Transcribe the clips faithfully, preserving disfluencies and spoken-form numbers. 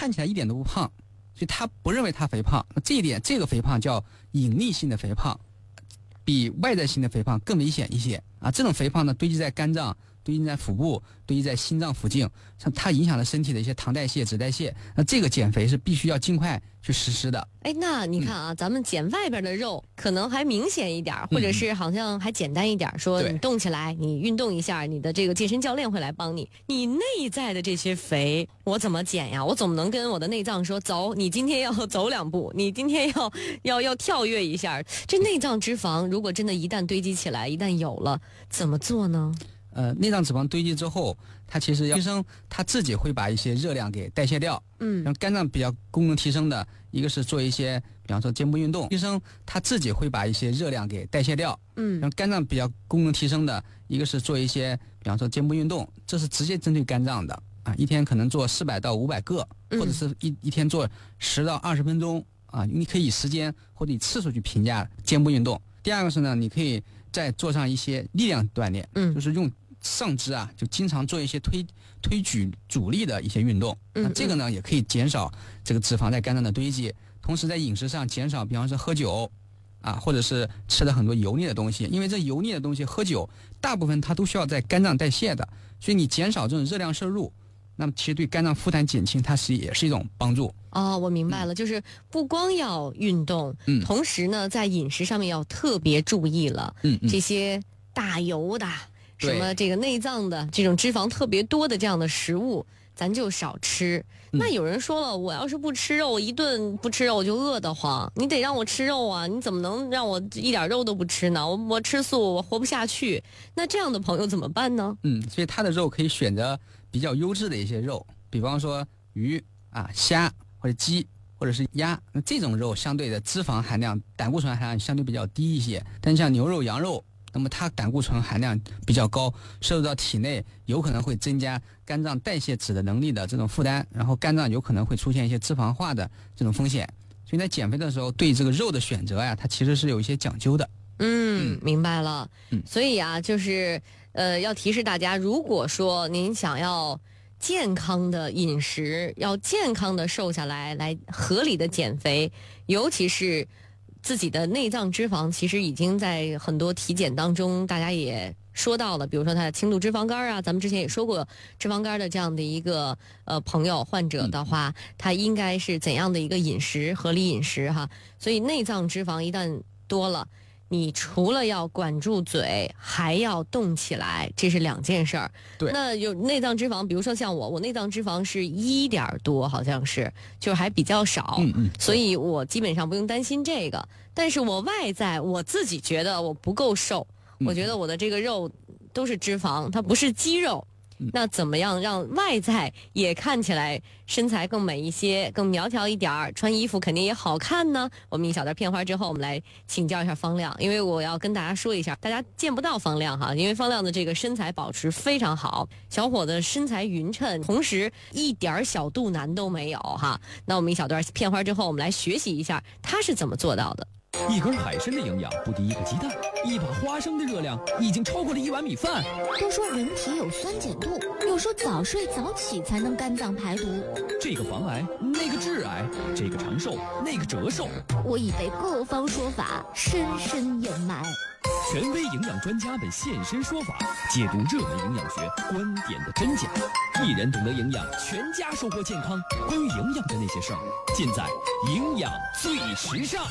看起来一点都不胖，所以他不认为他肥胖。那这一点，这个肥胖叫隐匿性的肥胖，比外在性的肥胖更危险一些啊。这种肥胖呢，堆积在肝脏、堆积在腹部、堆积在心脏附近，像它影响了身体的一些糖代谢、脂代谢。那这个减肥是必须要尽快去实施的。 哎，那你看啊，嗯、咱们减外边的肉可能还明显一点，或者是好像还简单一点，嗯、说你动起来，你运动一下，你的这个健身教练会来帮你。你内在的这些肥，我怎么减呀？我总能跟我的内脏说，走，你今天要走两步，你今天要要要跳跃一下。这内脏脂肪如果真的一旦堆积起来，一旦有了，怎么做呢？ 呃，内脏脂肪堆积之后，它其实医生他自己会把一些热量给代谢掉。嗯，让肝脏比较功能提升的，一个是做一些，比方说肩部运动，医生他自己会把一些热量给代谢掉。嗯，让肝脏比较功能提升的，一个是做一些，比方说肩部运动，这是直接针对肝脏的啊，一天可能做四百到五百个，或者是一一天做十到二十分钟啊，你可以以时间或者以次数去评价肩部运动。第二个是呢，你可以再做上一些力量锻炼，嗯，就是用上肢啊，就经常做一些推推举阻力的一些运动，那这个呢也可以减少这个脂肪在肝脏的堆积，同时在饮食上减少，比方说喝酒啊，或者是吃了很多油腻的东西，因为这油腻的东西喝酒大部分它都需要在肝脏代谢的，所以你减少这种热量摄入，那么其实对肝脏负担减轻它是也是一种帮助。 哦，我明白了，嗯、就是不光要运动，嗯，同时呢在饮食上面要特别注意了，嗯嗯，这些大油的什么这个内脏的这种脂肪特别多的这样的食物咱就少吃。嗯、那有人说了，我要是不吃肉，一顿不吃肉我就饿得慌，你得让我吃肉啊，你怎么能让我一点肉都不吃呢？我我吃素我活不下去。那这样的朋友怎么办呢？ 嗯，所以他的肉可以选择比较优质的一些肉，比方说鱼啊、虾或者鸡或者是鸭，那这种肉相对的脂肪含量、胆固醇含量相对比较低一些。但像牛肉、羊肉，那么它胆固醇含量比较高，摄入到体内有可能会增加肝脏代谢脂的能力的这种负担，然后肝脏有可能会出现一些脂肪化的这种风险。所以在减肥的时候，对这个肉的选择呀，它其实是有一些讲究的。 嗯，明白了。嗯，所以啊，就是呃，要提示大家，如果说您想要健康的饮食，要健康的瘦下来，来合理的减肥，尤其是自己的内脏脂肪其实已经在很多体检当中大家也说到了，比如说他的轻度脂肪肝啊，咱们之前也说过脂肪肝的这样的一个呃朋友患者的话，他应该是怎样的一个饮食，合理饮食哈。所以内脏脂肪一旦多了，你除了要管住嘴，还要动起来，这是两件事儿。 对， 那有内脏脂肪，比如说像我，我内脏脂肪是一点多，好像是，就是还比较少。嗯嗯。所以我基本上不用担心这个。但是我外在我自己觉得我不够瘦，嗯、我觉得我的这个肉都是脂肪，它不是肌肉。那怎么样让外在也看起来身材更美一些，更苗条一点儿，穿衣服肯定也好看呢？我们一小段片花之后，我们来请教一下方亮，因为我要跟大家说一下，大家见不到方亮哈，因为方亮的这个身材保持非常好，小伙子身材匀称，同时一点小肚腩都没有哈。那我们一小段片花之后，我们来学习一下他是怎么做到的。 一根海参的营养不敌一个鸡蛋，一把花生的热量已经超过了一碗米饭。 都说人体有酸碱度，又说早睡早起才能肝脏排毒。 这个防癌，那个致癌，这个长寿，那个折寿。 我已被各方说法深深掩埋。 权威营养专家们现身说法，解读热门营养学观点的真假。一人懂得营养，全家收获健康。关于营养的那些事儿，尽在营养最时尚。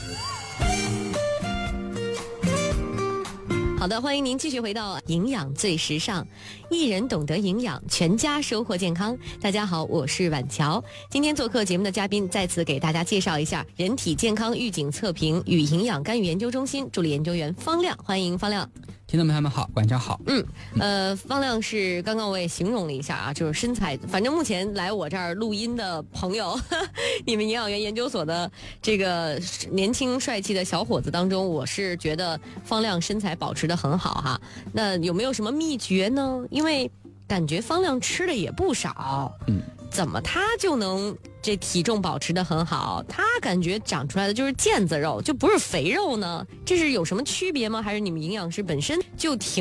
好的，欢迎您继续回到营养最时尚，一人懂得营养，全家收获健康。大家好，我是婉乔。今天做客节目的嘉宾，再次给大家介绍一下人体健康预警测评与营养干预研究中心助理研究员方亮，欢迎方亮。 听众们好，晚上好。 嗯，呃，方亮是刚刚我也形容了一下啊，就是身材，反正目前来我这儿录音的朋友，呵呵你们营养员研究所的这个年轻帅气的小伙子当中，我是觉得方亮身材保持得很好哈。那有没有什么秘诀呢？因为感觉方亮吃的也不少，嗯，怎么他就能这体重保持得很好？他感觉长出来的就是腱子肉，就不是肥肉呢？这是有什么区别吗？还是你们营养师本身就挺